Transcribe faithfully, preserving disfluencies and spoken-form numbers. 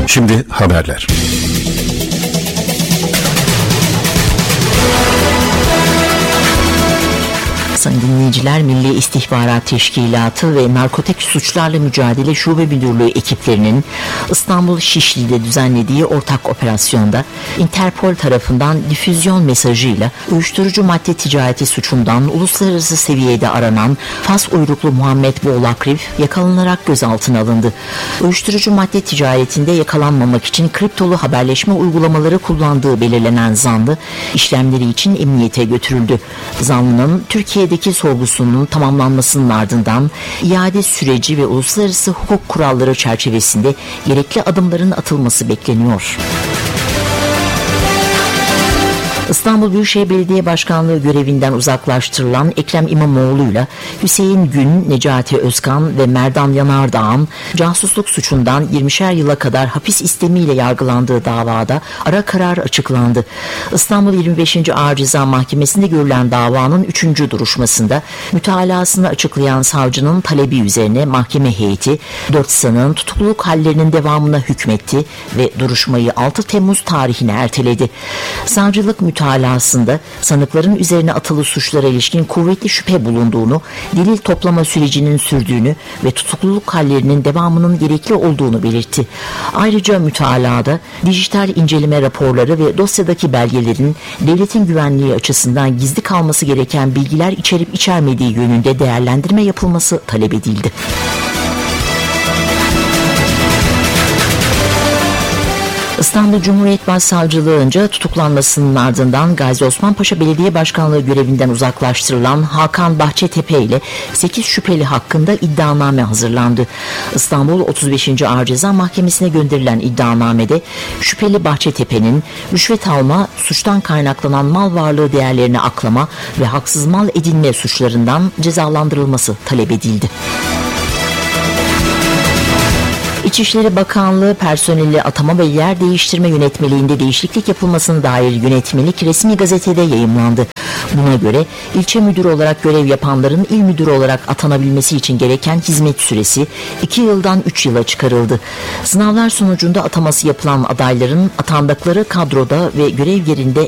Şimdi haberler. Sayın dinleyiciler, Milli İstihbarat Teşkilatı ve Narkotik Suçlarla Mücadele Şube Müdürlüğü ekiplerinin İstanbul Şişli'de düzenlediği ortak operasyonda Interpol tarafından difüzyon mesajıyla uyuşturucu madde ticareti suçundan uluslararası seviyede aranan Fas uyruklu Muhammed Boğlakrif yakalanarak gözaltına alındı. Uyuşturucu madde ticaretinde yakalanmamak için kriptolu haberleşme uygulamaları kullandığı belirlenen zanlı işlemleri için emniyete götürüldü. Zanlının Türkiye Türkiye'deki sorgusunun tamamlanmasının ardından iade süreci ve uluslararası hukuk kuralları çerçevesinde gerekli adımların atılması bekleniyor. İstanbul Büyükşehir Belediye Başkanlığı görevinden uzaklaştırılan Ekrem İmamoğlu'yla Hüseyin Gün, Necati Özkan ve Merdan Yanardağ'ın casusluk suçundan yirmişer yıla kadar hapis istemiyle yargılandığı davada ara karar açıklandı. İstanbul yirmi beşinci Ağır Ceza Mahkemesi'nde görülen davanın üçüncü duruşmasında mütalasını açıklayan savcının talebi üzerine mahkeme heyeti dört sanığın tutukluluk hallerinin devamına hükmetti ve duruşmayı altı Temmuz tarihine erteledi. Savcılık mütalasında sanıkların üzerine atılı suçlara ilişkin kuvvetli şüphe bulunduğunu, delil toplama sürecinin sürdüğünü ve tutukluluk hallerinin devamının gerekli olduğunu belirtti. Ayrıca mütalada dijital inceleme raporları ve dosyadaki belgelerin devletin güvenliği açısından gizli kalması gereken bilgiler içerip içermediği yönünde değerlendirme yapılması talep edildi. İstanbul Cumhuriyet Başsavcılığı'nca tutuklanmasının ardından Gazi Osman Paşa Belediye Başkanlığı görevinden uzaklaştırılan Hakan Bahçetepe ile sekiz şüpheli hakkında iddianame hazırlandı. İstanbul otuz beşinci Ağır Ceza Mahkemesi'ne gönderilen iddianamede şüpheli Bahçetepe'nin rüşvet alma, suçtan kaynaklanan mal varlığı değerlerini aklama ve haksız mal edinme suçlarından cezalandırılması talep edildi. İçişleri Bakanlığı personeli atama ve yer değiştirme yönetmeliğinde değişiklik yapılmasına dair yönetmelik resmi gazetede yayımlandı. Buna göre ilçe müdürü olarak görev yapanların il müdürü olarak atanabilmesi için gereken hizmet süresi iki yıldan üç yıla çıkarıldı. Sınavlar sonucunda ataması yapılan adayların atandıkları kadroda ve görev yerinde